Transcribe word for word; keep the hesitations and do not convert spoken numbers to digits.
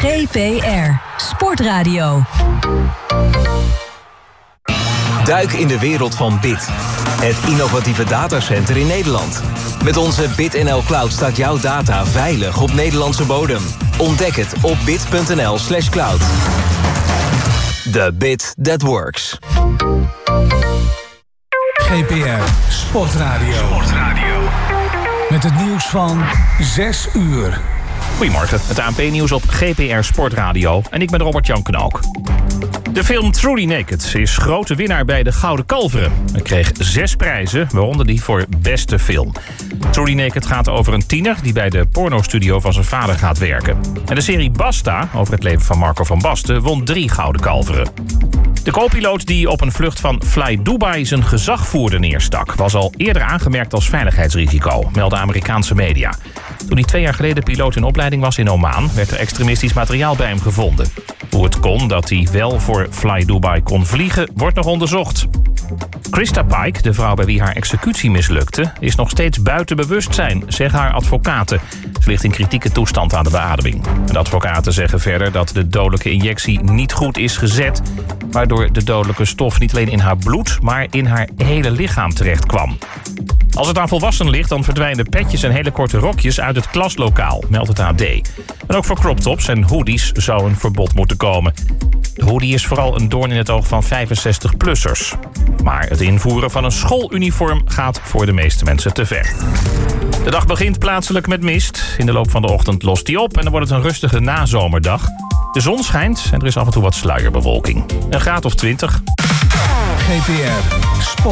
G P R Sportradio. Duik in de wereld van Bit. Het innovatieve datacenter in Nederland. Met onze BitNL Cloud staat jouw data veilig op Nederlandse bodem. Ontdek het op bit.nl slash cloud. The bit that works. G P R Sportradio. Sportradio. Met het nieuws van zes uur. Goedemorgen, het A N P-nieuws op G P R Sportradio. En ik ben Robert-Jan Knook. De film Truly Naked is grote winnaar bij de Gouden Kalveren. Hij kreeg zes prijzen, waaronder die voor beste film. Truly Naked gaat over een tiener die bij de pornostudio van zijn vader gaat werken. En de serie Basta, over het leven van Marco van Basten, won drie Gouden Kalveren. De co-piloot die op een vlucht van Fly Dubai zijn gezagvoerder neerstak, was al eerder aangemerkt als veiligheidsrisico, melden Amerikaanse media. Toen hij twee jaar geleden piloot in opleiding was in Oman, werd er extremistisch materiaal bij hem gevonden. Hoe het kon dat hij wel voor Fly Dubai kon vliegen, wordt nog onderzocht. Krista Pike, de vrouw bij wie haar executie mislukte, is nog steeds buiten bewustzijn, zeggen haar advocaten. Ze ligt in kritieke toestand aan de beademing. De advocaten zeggen verder dat de dodelijke injectie niet goed is gezet, waardoor de dodelijke stof niet alleen in haar bloed, maar in haar hele lichaam terecht kwam. Als het aan volwassenen ligt, dan verdwijnen petjes en hele korte rokjes uit het klaslokaal, meldt het A D. En ook voor crop tops en hoodies zou een verbod moeten komen. De hoodie is vooral een doorn in het oog van vijfenzestig-plussers. Maar het invoeren van een schooluniform gaat voor de meeste mensen te ver. De dag begint plaatselijk met mist. In de loop van de ochtend lost die op en dan wordt het een rustige nazomerdag. De zon schijnt en er is af en toe wat sluierbewolking. Een graad of twintig. G P R Sport.